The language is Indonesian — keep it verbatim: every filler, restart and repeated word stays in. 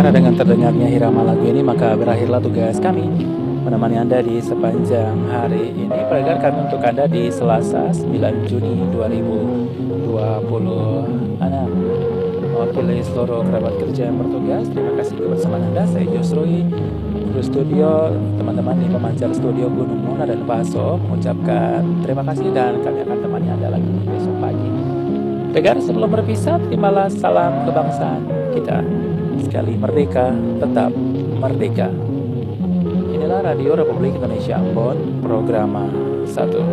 pendengar, dengan terdengarnya irama lagu ini maka berakhirlah tugas kami menemani Anda di sepanjang hari ini. Pendengar, kami untuk Anda di Selasa sembilan Juni dua ribu dua puluh enam. Mewakili seluruh kerabat kerja yang bertugas, terima kasih kebersamaan Anda. Saya Jusrui, Guru Studio, teman-teman di pemancar studio Gunung Mona dan Paso mengucapkan terima kasih dan kami akan temani Anda lagi besok pagi. Pendengar, sebelum berpisah, terimalah salam kebangsaan kita. Sekali merdeka, tetap merdeka. Inilah Radio Republik Indonesia Ambon, Programa satu.